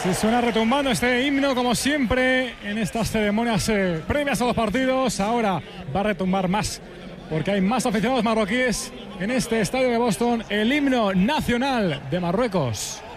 Sí, suena retumbando este himno como siempre en estas ceremonias previas a los partidos. Ahora va a retumbar más porque hay más aficionados marroquíes en este estadio de Boston. El himno nacional de Marruecos.